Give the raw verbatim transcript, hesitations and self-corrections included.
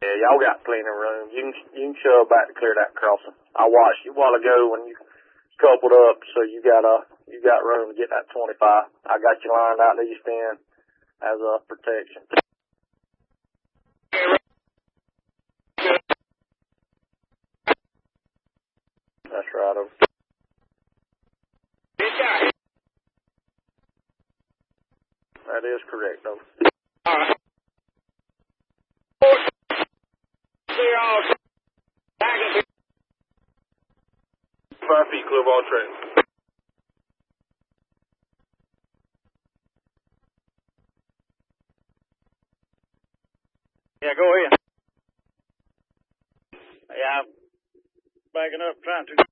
Yeah, y'all got plenty of room. You can you can shove back to clear that crossing. I watched you a while ago when you coupled up, so you got uh you got room to get that twenty-five. I got you lined out to east end as a protection. That's right. Over. That is correct, though. All right. Clear all. Five feet, clear of all trains. Yeah, go ahead. Yeah, I'm backing up, trying to.